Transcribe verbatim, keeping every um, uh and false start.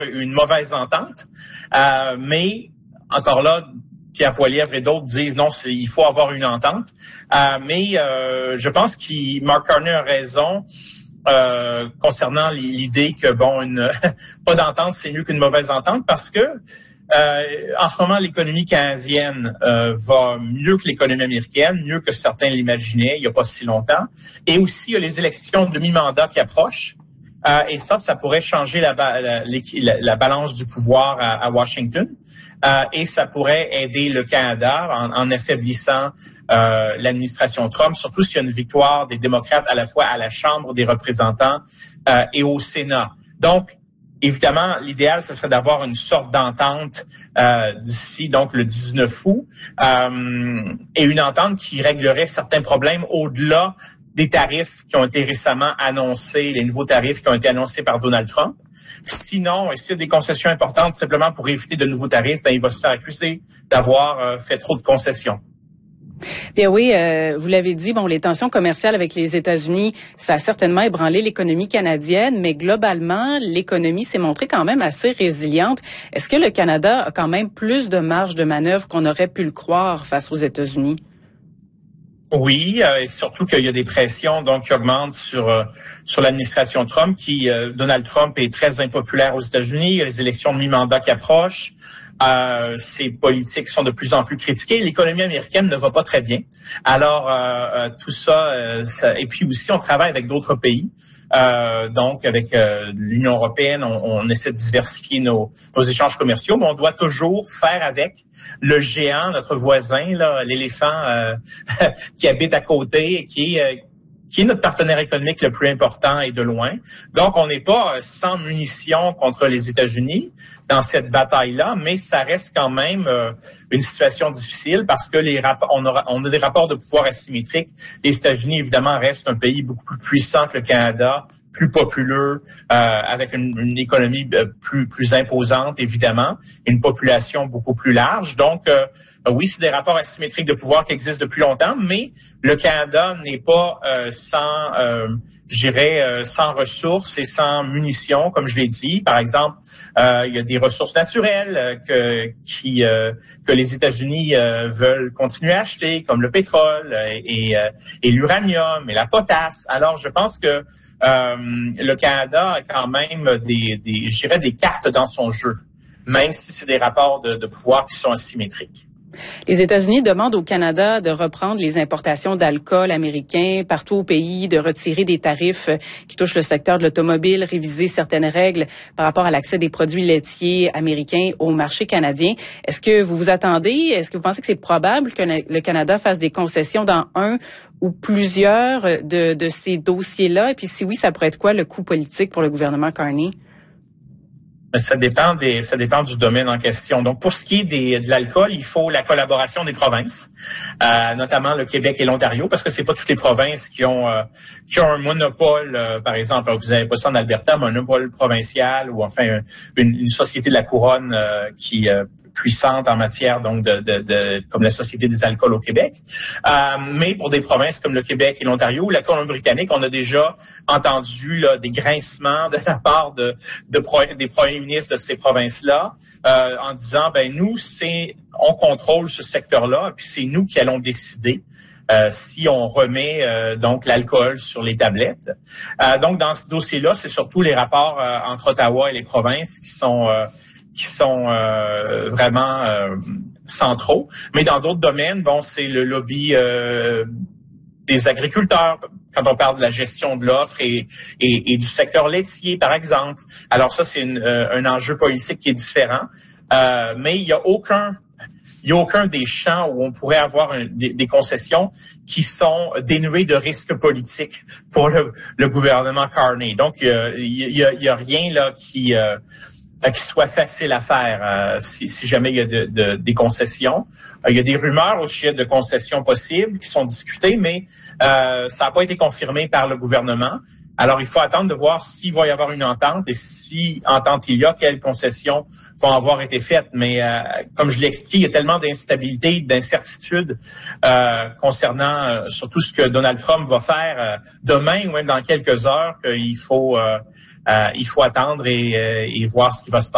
une mauvaise entente, euh, mais encore là, Pierre Poilievre et d'autres disent non, c'est, il faut avoir une entente. Euh, mais euh, je pense que Mark Carney a raison euh, concernant l'idée que bon, une pas d'entente c'est mieux qu'une mauvaise entente parce que euh, en ce moment l'économie canadienne euh, va mieux que l'économie américaine, mieux que certains l'imaginaient il y a pas si longtemps. Et aussi il y a les élections de mi-mandat qui approchent. Euh, et ça, ça pourrait changer la, la, la, la balance du pouvoir à, à Washington. Euh, et ça pourrait aider le Canada en, en affaiblissant euh, l'administration Trump, surtout s'il y a une victoire des démocrates à la fois à la Chambre des représentants euh, et au Sénat. Donc, évidemment, l'idéal, ce serait d'avoir une sorte d'entente euh, d'ici, donc le dix-neuf août, euh, et une entente qui réglerait certains problèmes au-delà des tarifs qui ont été récemment annoncés, les nouveaux tarifs qui ont été annoncés par Donald Trump. Sinon, s'il y a des concessions importantes simplement pour éviter de nouveaux tarifs, ben, il va se faire accuser d'avoir euh, fait trop de concessions. Bien oui, euh, vous l'avez dit, bon, les tensions commerciales avec les États-Unis, ça a certainement ébranlé l'économie canadienne, mais globalement, l'économie s'est montrée quand même assez résiliente. Est-ce que le Canada a quand même plus de marge de manœuvre qu'on aurait pu le croire face aux États-Unis? Oui, euh, et surtout qu'il y a des pressions donc qui augmentent sur euh, sur l'administration Trump, qui euh, Donald Trump est très impopulaire aux États-Unis. Il y a les élections de mi-mandat qui approchent. Euh, ses politiques sont de plus en plus critiquées. L'économie américaine ne va pas très bien. Alors euh, euh, tout ça, euh, ça, et puis aussi on travaille avec d'autres pays. Euh, donc, avec euh, l'Union européenne, on, on essaie de diversifier nos, nos échanges commerciaux, mais on doit toujours faire avec le géant, notre voisin, là, l'éléphant euh, qui habite à côté et qui est, euh, qui est notre partenaire économique le plus important et de loin. Donc, on n'est pas sans munitions contre les États-Unis dans cette bataille-là, mais ça reste quand même euh, une situation difficile parce que les rapports, on, aura, on a des rapports de pouvoir asymétriques. Les États-Unis, évidemment, restent un pays beaucoup plus puissant que le Canada, plus populeux, euh, avec une, une économie plus plus imposante, évidemment, et une population beaucoup plus large. Donc, euh, oui, c'est des rapports asymétriques de pouvoir qui existent depuis longtemps, mais le Canada n'est pas euh, sans, euh, je dirais, euh, sans ressources et sans munitions, comme je l'ai dit. Par exemple, euh, il y a des ressources naturelles euh, que qui euh, que les États-Unis euh, veulent continuer à acheter, comme le pétrole et, et, et l'uranium et la potasse. Alors, je pense que Euh, le Canada a quand même des, des, je dirais, des cartes dans son jeu, même si c'est des rapports de, de pouvoir qui sont asymétriques. Les États-Unis demandent au Canada de reprendre les importations d'alcool américain partout au pays, de retirer des tarifs qui touchent le secteur de l'automobile, réviser certaines règles par rapport à l'accès des produits laitiers américains au marché canadien. Est-ce que vous vous attendez, est-ce que vous pensez que c'est probable que le Canada fasse des concessions dans un ou plusieurs de, de ces dossiers-là? Et puis si oui, ça pourrait être quoi le coût politique pour le gouvernement Carney? Ça dépend des, ça dépend du domaine en question. Donc, pour ce qui est des, de l'alcool, il faut la collaboration des provinces, euh, notamment le Québec et l'Ontario, parce que c'est pas toutes les provinces qui ont, euh, qui ont un monopole. Euh, par exemple, vous avez pas ça en Alberta, mais un monopole provincial ou enfin une, une société de la couronne euh, qui euh, puissante en matière donc de, de, de comme la Société des alcools au Québec. Euh, mais pour des provinces comme le Québec et l'Ontario ou la Colombie-Britannique, on a déjà entendu là, des grincements de la part de, de pro, des premiers ministres de ces provinces-là euh, en disant ben nous c'est on contrôle ce secteur-là puis c'est nous qui allons décider Euh, si on remet euh, donc l'alcool sur les tablettes. Euh, donc dans ce dossier-là, c'est surtout les rapports euh, entre Ottawa et les provinces qui sont euh, qui sont euh, vraiment euh, centraux. Mais dans d'autres domaines, bon, c'est le lobby euh, des agriculteurs quand on parle de la gestion de l'offre et, et, et du secteur laitier, par exemple. Alors ça, c'est une, euh, un enjeu politique qui est différent. Euh, mais il y a aucun Il n'y a aucun des champs où on pourrait avoir un, des, des concessions qui sont dénuées de risques politiques pour le, le gouvernement Carney. Donc, euh, il y a, il y a rien là qui euh, qui soit facile à faire euh, si, si jamais il y a de, de, des concessions. Euh, il y a des rumeurs au sujet de concessions possibles qui sont discutées, mais euh, ça n'a pas été confirmé par le gouvernement. Alors, il faut attendre de voir s'il va y avoir une entente et si entente il y a, quelles concessions vont avoir été faites. Mais euh, comme je l'ai expliqué, il y a tellement d'instabilité, d'incertitude euh, concernant euh, surtout ce que Donald Trump va faire euh, demain ou même dans quelques heures qu'il faut, euh, euh, il faut attendre et, euh, et voir ce qui va se passer.